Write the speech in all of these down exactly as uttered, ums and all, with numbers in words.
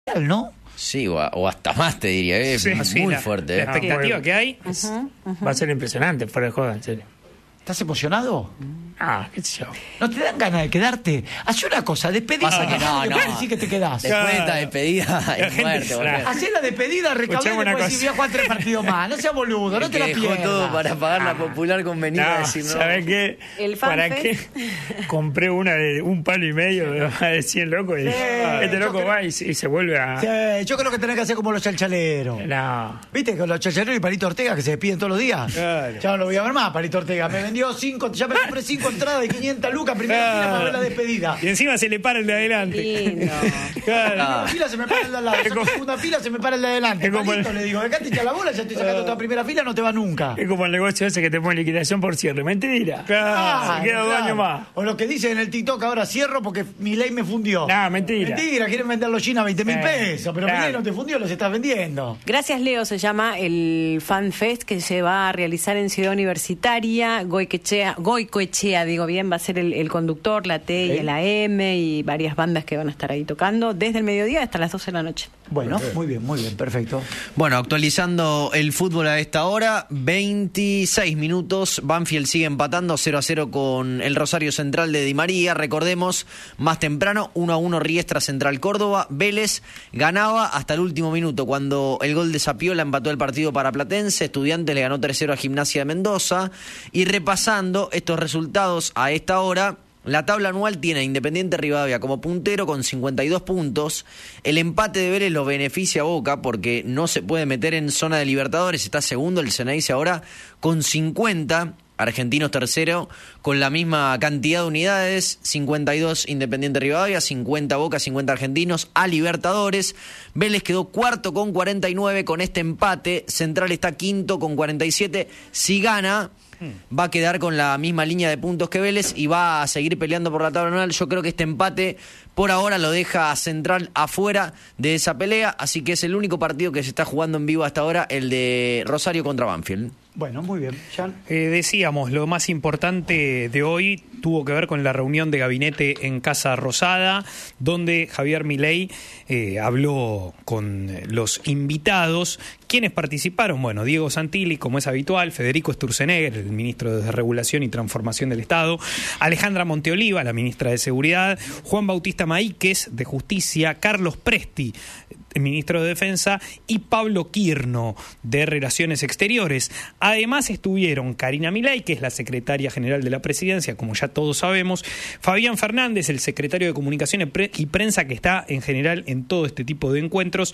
¿no? Sí, o, a, o hasta más te diría, es Sí, muy sí, la, fuerte. La ¿eh? expectativa que hay es, uh-huh, uh-huh. va a ser impresionante, fuera de joda, en serio. ¿Estás emocionado? Ah, qué sé yo. ¿No te dan ganas de quedarte? Haz una cosa, despedís Ah, a que no, no, no. decir que te quedás. Después de esta Claro. despedida La es gente- muerte, boludo. la- Hacé la despedida, recaudé, Escuchame una después si cosa. voy a jugar tres partidos más. No seas boludo, no El te que la dejó pierdas. todo para pagar la popular convenida. No, decir, no. ¿sabes qué? El ¿Para qué? FanFest. Compré una de un palo y medio de cien locos y Sí, este yo loco creo- va y, se- y se vuelve a... Sí, yo creo que tenés que hacer como los chalchaleros. No. ¿Viste? Con los chalchaleros y Palito Ortega que se despiden todos los días. Claro. Ya no lo voy a ver más, Palito Ortega. Me vendió cinco, ya me compré cinco entradas de quinientas lucas, primera Claro. fila para ver la despedida. Y encima se le para el de adelante. Lindo. Claro. Primera fila se me para el de al lado, Es como- segunda fila se me para el de adelante. Es como Palito, el- le digo, dejate echar la bola, ya estoy sacando toda primera fila, no te va nunca. Es como el negocio ese que te pone liquidación por cierre. Mentira. Claro. Ah, se queda dos claro. años más. O lo que dicen en el TikTok ahora, cierro porque mi ley me fundió. No, mentira. Mentira, quieren vender los China a veinte mil Eh, pesos, pero mi claro. ley no te fundió, los estás vendiendo. Gracias, Leo, se llama el FanFest que se va a realizar en Ciudad Universitaria. Goicoechea, Goicoechea, digo bien, va a ser el, el conductor, la T y Ok. la M y varias bandas que van a estar ahí tocando desde el mediodía hasta las doce de la noche. Bueno, muy bien, muy bien, perfecto. Bueno, actualizando el fútbol a esta hora, veintiséis minutos, Banfield sigue empatando cero a cero con el Rosario Central de Di María, recordemos, más temprano, uno a uno Riestra Central Córdoba, Vélez ganaba hasta el último minuto, cuando el gol de Sapiola empató el partido para Platense, Estudiantes le ganó tres cero a Gimnasia de Mendoza, y repasando estos resultados a esta hora, la tabla anual tiene a Independiente Rivadavia como puntero con cincuenta y dos puntos. El empate de Vélez lo beneficia a Boca porque no se puede meter en zona de Libertadores. Está segundo el Ceneice ahora con cincuenta. Argentinos tercero con la misma cantidad de unidades. cincuenta y dos Independiente Rivadavia, cincuenta Boca, cincuenta Argentinos a Libertadores. Vélez quedó cuarto con cuarenta y nueve con este empate. Central está quinto con cuarenta y siete. Si gana, va a quedar con la misma línea de puntos que Vélez y va a seguir peleando por la tabla anual. Yo creo que este empate por ahora lo deja a Central afuera de esa pelea, así que es el único partido que se está jugando en vivo hasta ahora, el de Rosario contra Banfield. Bueno, muy bien. Jan. Eh, decíamos, lo más importante de hoy tuvo que ver con la reunión de gabinete en Casa Rosada, donde Javier Milei eh, habló con los invitados. ¿Quiénes participaron? Bueno, Diego Santilli, como es habitual, Federico Sturzenegger, el ministro de Regulación y Transformación del Estado, Alejandra Monteoliva, la ministra de Seguridad, Juan Bautista Maíquez, de Justicia, Carlos Presti, ministro de Defensa, y Pablo Quirno, de Relaciones Exteriores. Además estuvieron Karina Milei, que es la secretaria general de la presidencia, como ya todos sabemos, Fabián Fernández, el secretario de Comunicación y Prensa, que está en general en todo este tipo de encuentros,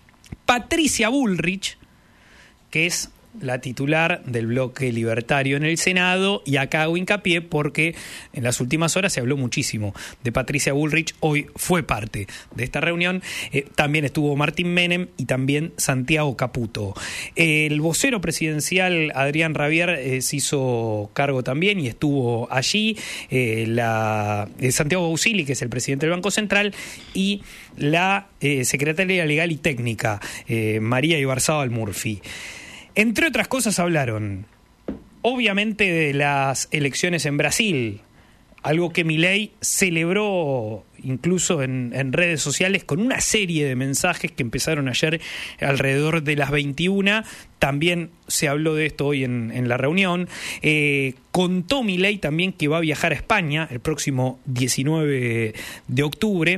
Patricia Bullrich, que es la titular del bloque libertario en el Senado, y acá hago hincapié porque en las últimas horas se habló muchísimo de Patricia Bullrich. Hoy fue parte de esta reunión. Eh, también estuvo Martín Menem y también Santiago Caputo. Eh, el vocero presidencial Adrián Rabier eh, se hizo cargo también y estuvo allí. Eh, la, eh, Santiago Bausili, que es el presidente del Banco Central, y la eh, secretaria legal y técnica, eh, María Ibarzábal Murphy. Entre otras cosas hablaron, obviamente, de las elecciones en Brasil, algo que Milei celebró incluso en, en redes sociales con una serie de mensajes que empezaron ayer alrededor de las veintiuna. También se habló de esto hoy en, en la reunión. Eh, contó Milei también que va a viajar a España el próximo diecinueve de octubre.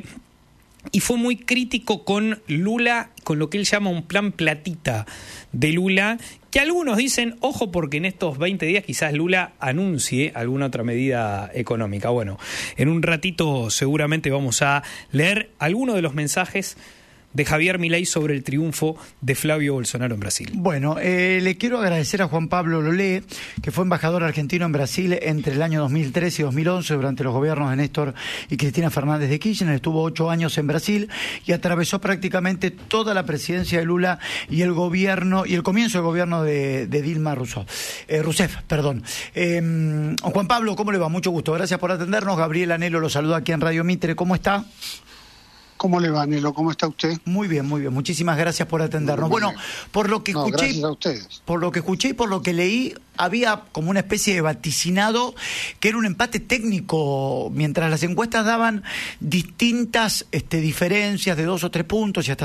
Y fue muy crítico con Lula, con lo que él llama un plan platita de Lula, que algunos dicen, ojo, porque en estos veinte días quizás Lula anuncie alguna otra medida económica. Bueno, en un ratito seguramente vamos a leer algunos de los mensajes de Javier Milei sobre el triunfo de Flavio Bolsonaro en Brasil. Bueno, eh, le quiero agradecer a Juan Pablo Lolé, que fue embajador argentino en Brasil entre el año dos mil trece y dos mil once, durante los gobiernos de Néstor y Cristina Fernández de Kirchner. Estuvo ocho años en Brasil y atravesó prácticamente toda la presidencia de Lula y el gobierno y el comienzo del gobierno de, de Dilma Rousseff. Eh, Rousseff, perdón. Eh, Juan Pablo, ¿cómo le va? Mucho gusto. Gracias por atendernos. Gabriel Anelo lo saluda aquí en Radio Mitre. ¿Cómo está? ¿Cómo le va, Nelo? ¿Cómo está usted? Muy bien, muy bien. Muchísimas gracias por atendernos. Muy bueno, bien. por lo que no, escuché, gracias a ustedes. Por lo que escuché y por lo que leí, había como una especie de vaticinado que era un empate técnico, mientras las encuestas daban distintas este, diferencias de dos o tres puntos y hasta